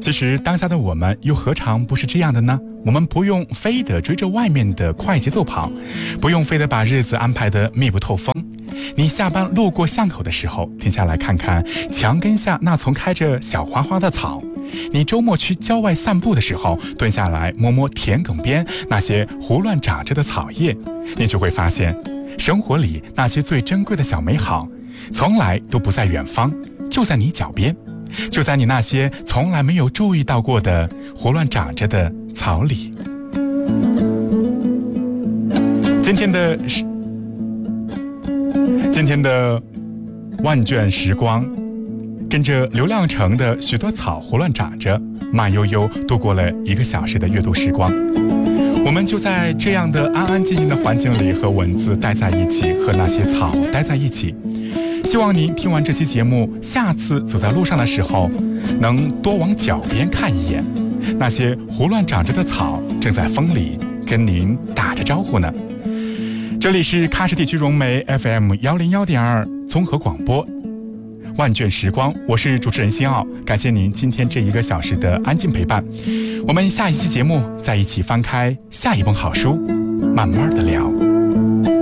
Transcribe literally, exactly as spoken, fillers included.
其实当下的我们又何尝不是这样的呢？我们不用非得追着外面的快节奏跑，不用非得把日子安排得密不透风。你下班路过巷口的时候，停下来看看墙根下那丛开着小花花的草；你周末去郊外散步的时候，蹲下来摸摸田埂边那些胡乱长着的草叶，你就会发现，生活里那些最珍贵的小美好，从来都不在远方，就在你脚边，就在你那些从来没有注意到过的胡乱长着的草里。今天的今天的万卷时光，跟着刘亮程的许多草胡乱长着，慢悠悠度过了一个小时的阅读时光。我们就在这样的安安静静的环境里，和文字待在一起，和那些草待在一起。希望您听完这期节目，下次走在路上的时候，能多往脚边看一眼，那些胡乱长着的草正在风里跟您打着招呼呢。这里是喀什地区融媒 F M 一零一点二 综合广播，万卷时光，我是主持人辛奥，感谢您今天这一个小时的安静陪伴。我们下一期节目再一起翻开下一本好书，慢慢的聊。